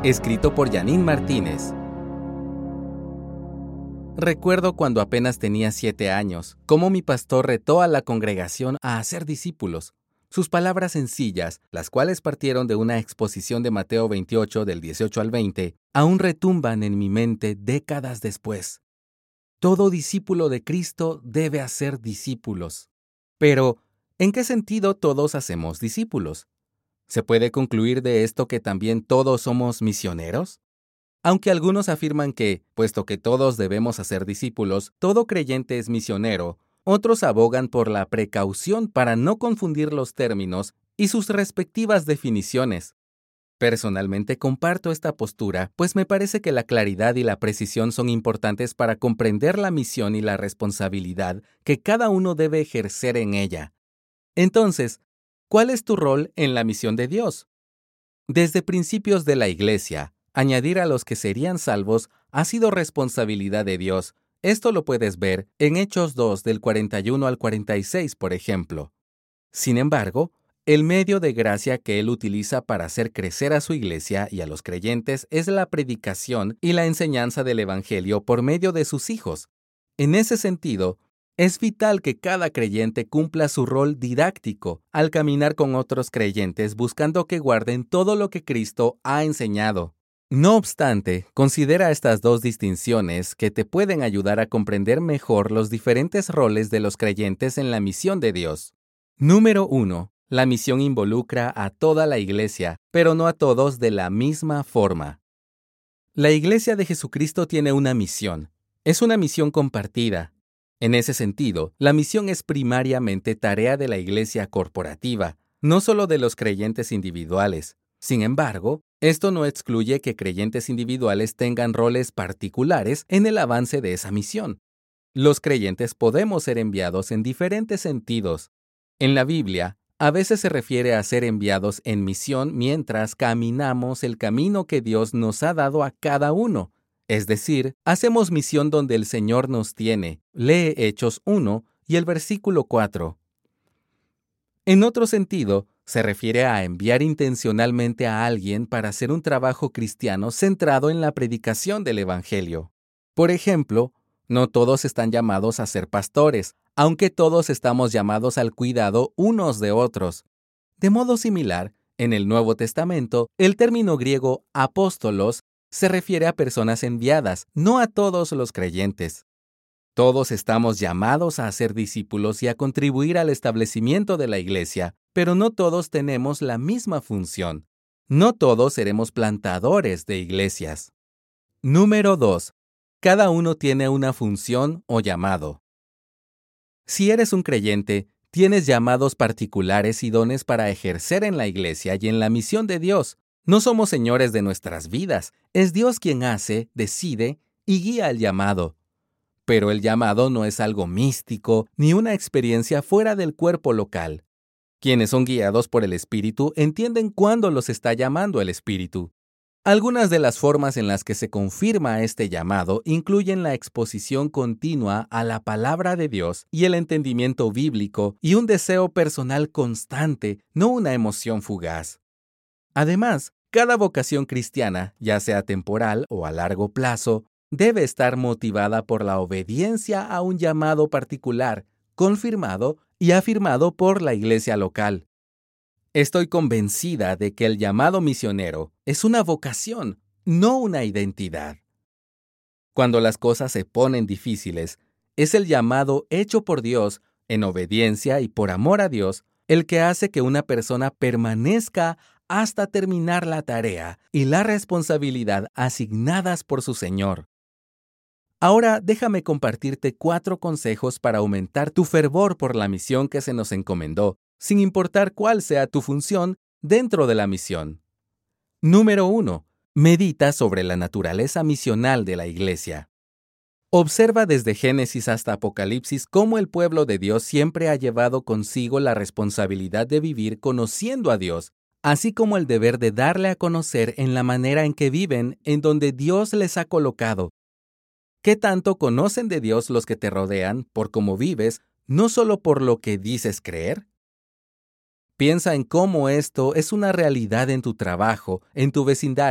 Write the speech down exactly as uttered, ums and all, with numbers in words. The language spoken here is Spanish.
escrito por Janine Martínez. Recuerdo cuando apenas tenía siete años, cómo mi pastor retó a la congregación a hacer discípulos. Sus palabras sencillas, las cuales partieron de una exposición de Mateo veintiocho del dieciocho al veinte, aún retumban en mi mente décadas después. Todo discípulo de Cristo debe hacer discípulos. Pero, ¿en qué sentido todos hacemos discípulos? ¿Se puede concluir de esto que también todos somos misioneros? Aunque algunos afirman que, puesto que todos debemos hacer discípulos, todo creyente es misionero, otros abogan por la precaución para no confundir los términos y sus respectivas definiciones. Personalmente comparto esta postura, pues me parece que la claridad y la precisión son importantes para comprender la misión y la responsabilidad que cada uno debe ejercer en ella. Entonces, ¿cuál es tu rol en la misión de Dios? Desde principios de la Iglesia, añadir a los que serían salvos ha sido responsabilidad de Dios. Esto lo puedes ver en Hechos dos del cuarenta y uno al cuarenta y seis, por ejemplo. Sin embargo, el medio de gracia que Él utiliza para hacer crecer a su Iglesia y a los creyentes es la predicación y la enseñanza del Evangelio por medio de sus hijos. En ese sentido, es vital que cada creyente cumpla su rol didáctico al caminar con otros creyentes buscando que guarden todo lo que Cristo ha enseñado. No obstante, considera estas dos distinciones que te pueden ayudar a comprender mejor los diferentes roles de los creyentes en la misión de Dios. Número uno. La misión involucra a toda la Iglesia, pero no a todos de la misma forma. La Iglesia de Jesucristo tiene una misión. Es una misión compartida. En ese sentido, la misión es primariamente tarea de la Iglesia corporativa, no solo de los creyentes individuales. Sin embargo, esto no excluye que creyentes individuales tengan roles particulares en el avance de esa misión. Los creyentes podemos ser enviados en diferentes sentidos. En la Biblia, a veces se refiere a ser enviados en misión mientras caminamos el camino que Dios nos ha dado a cada uno. Es decir, hacemos misión donde el Señor nos tiene. Lee Hechos uno y el versículo cuatro. En otro sentido, se refiere a enviar intencionalmente a alguien para hacer un trabajo cristiano centrado en la predicación del Evangelio. Por ejemplo, no todos están llamados a ser pastores, aunque todos estamos llamados al cuidado unos de otros. De modo similar, en el Nuevo Testamento, el término griego apóstolos se refiere a personas enviadas, no a todos los creyentes. Todos estamos llamados a ser discípulos y a contribuir al establecimiento de la Iglesia, pero no todos tenemos la misma función. No todos seremos plantadores de iglesias. Número dos. Cada uno tiene una función o llamado. Si eres un creyente, tienes llamados particulares y dones para ejercer en la Iglesia y en la misión de Dios. No somos señores de nuestras vidas. Es Dios quien hace, decide y guía el llamado. Pero el llamado no es algo místico ni una experiencia fuera del cuerpo local. Quienes son guiados por el Espíritu entienden cuándo los está llamando el Espíritu. Algunas de las formas en las que se confirma este llamado incluyen la exposición continua a la palabra de Dios y el entendimiento bíblico y un deseo personal constante, no una emoción fugaz. Además, cada vocación cristiana, ya sea temporal o a largo plazo, debe estar motivada por la obediencia a un llamado particular, confirmado y afirmado por la iglesia local. Estoy convencida de que el llamado misionero es una vocación, no una identidad. Cuando las cosas se ponen difíciles, es el llamado hecho por Dios, en obediencia y por amor a Dios, el que hace que una persona permanezca hasta terminar la tarea y la responsabilidad asignadas por su Señor. Ahora déjame compartirte cuatro consejos para aumentar tu fervor por la misión que se nos encomendó, sin importar cuál sea tu función dentro de la misión. Número uno. Medita sobre la naturaleza misional de la Iglesia. Observa desde Génesis hasta Apocalipsis cómo el pueblo de Dios siempre ha llevado consigo la responsabilidad de vivir conociendo a Dios, así como el deber de darle a conocer en la manera en que viven en donde Dios les ha colocado. ¿Qué tanto conocen de Dios los que te rodean por cómo vives, no solo por lo que dices creer? Piensa en cómo esto es una realidad en tu trabajo, en tu vecindario,